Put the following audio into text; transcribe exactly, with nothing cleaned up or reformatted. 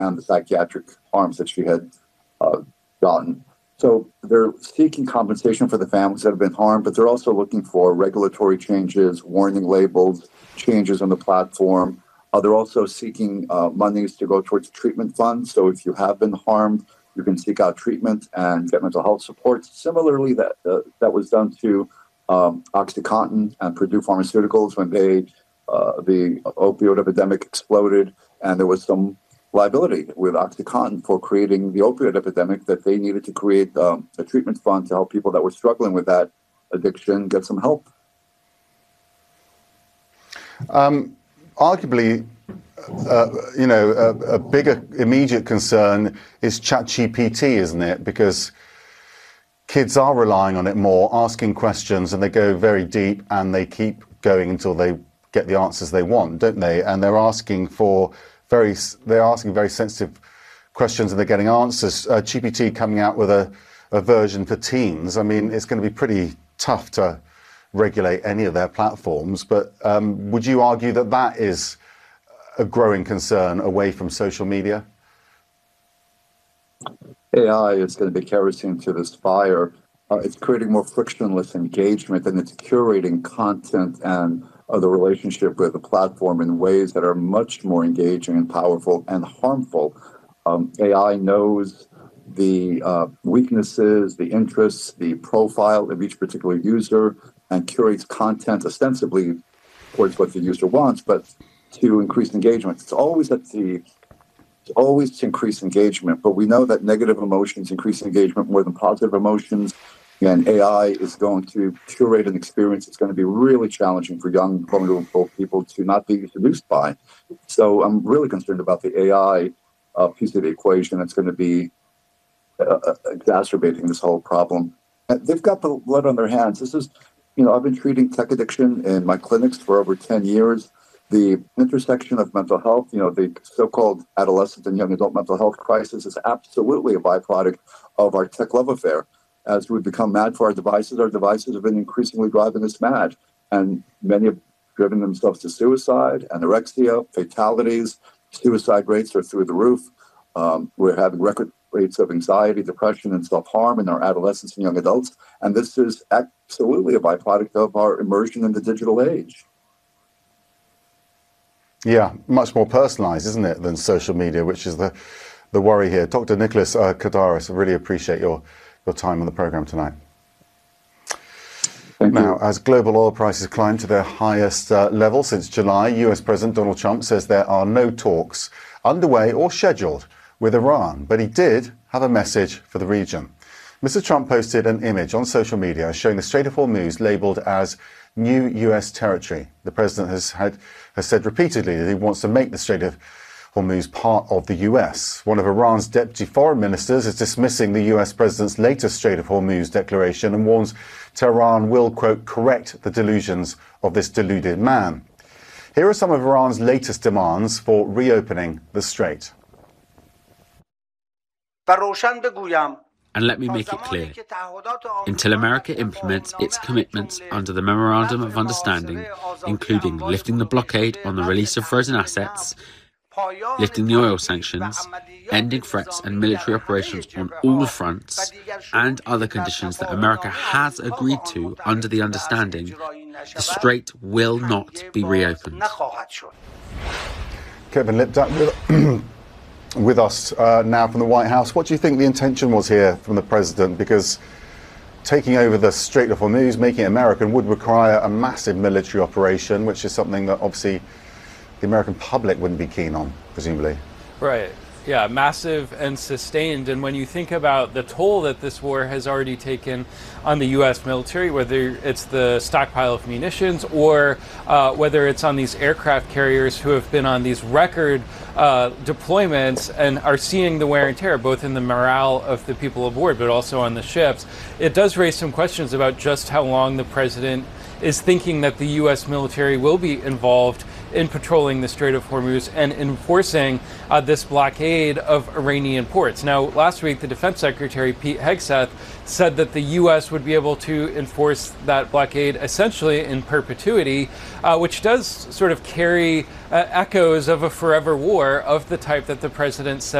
and the psychiatric harms that she had uh, gotten. So they're seeking compensation for the families that have been harmed, but they're also looking for regulatory changes, warning labels, changes on the platform. Uh, they're also seeking uh, monies to go towards treatment funds. So if you have been harmed, you can seek out treatment and get mental health support. Similarly, that uh, that was done to um, OxyContin and Purdue Pharmaceuticals when they uh, the opioid epidemic exploded, and there was some liability with OxyContin for creating the opioid epidemic that they needed to create um, a treatment fund to help people that were struggling with that addiction get some help. Um, arguably, uh, you know, a, a bigger immediate concern is ChatGPT, isn't it? Because kids are relying on it more, asking questions, and they go very deep, and they keep going until they get the answers they want, don't they? And they're asking for very, they're asking very sensitive questions, and they're getting answers. Uh, G P T coming out with a, a version for teens. I mean, it's going to be pretty tough to regulate any of their platforms. But um, would you argue that that is a growing concern away from social media? A I is going to be kerosene to this fire. Uh, it's creating more frictionless engagement, and it's curating content and uh, the relationship with the platform in ways that are much more engaging and powerful and harmful. Um, A I knows the uh, weaknesses, the interests, the profile of each particular user, and curates content ostensibly towards what the user wants, but to increase engagement. It's always at the It's always to increase engagement, but we know that negative emotions increase engagement more than positive emotions. And A I is going to curate an experience that's going to be really challenging for young, vulnerable people to not be seduced by. So I'm really concerned about the A I uh, piece of the equation that's going to be uh, exacerbating this whole problem. And they've got the blood on their hands. This is, you know, I've been treating tech addiction in my clinics for over ten years. The intersection of mental health, you know, the so-called adolescent and young adult mental health crisis is absolutely a byproduct of our tech love affair. As we become mad for our devices, our devices have been increasingly driving us mad. And many have driven themselves to suicide, anorexia, fatalities. Suicide rates are through the roof. Um, we're having record rates of anxiety, depression, and self-harm in our adolescents and young adults. And this is absolutely a byproduct of our immersion in the digital age. Yeah, much more personalised, isn't it, than social media, which is the, the worry here. Doctor Nicholas uh, Kadaris, I really appreciate your, your time on the programme tonight. Thank now, you. As global oil prices climb to their highest uh, level since July, U S President Donald Trump says there are no talks underway or scheduled with Iran, but he did have a message for the region. Mister Trump posted an image on social media showing the Strait of Hormuz labelled as new U S territory. The president has had has said repeatedly that he wants to make the Strait of Hormuz part of the U S. One of Iran's deputy foreign ministers is dismissing the U S president's latest Strait of Hormuz declaration and warns Tehran will, quote, correct the delusions of this deluded man. Here are some of Iran's latest demands for reopening the strait. And let me make it clear, until America implements its commitments under the Memorandum of Understanding, including lifting the blockade on the release of frozen assets, lifting the oil sanctions, ending threats and military operations on all fronts, and other conditions that America has agreed to under the understanding, the strait will not be reopened. Kevin Liptak with with us uh, now from the White House. What do you think the intention was here from the president? Because taking over the Strait of Hormuz, making it American, would require a massive military operation, which is something that obviously the American public wouldn't be keen on, presumably. Right. Yeah, massive and sustained. And when you think about the toll that this war has already taken on the U S military, whether it's the stockpile of munitions or uh, whether it's on these aircraft carriers who have been on these record uh, deployments and are seeing the wear and tear, both in the morale of the people aboard, but also on the ships, it does raise some questions about just how long the president is thinking that the U S military will be involved in patrolling the Strait of Hormuz and enforcing uh, this blockade of Iranian ports. Now, last week, the Defense Secretary, Pete Hegseth, said that the U S would be able to enforce that blockade essentially in perpetuity, uh, which does sort of carry uh, echoes of a forever war of the type that the president said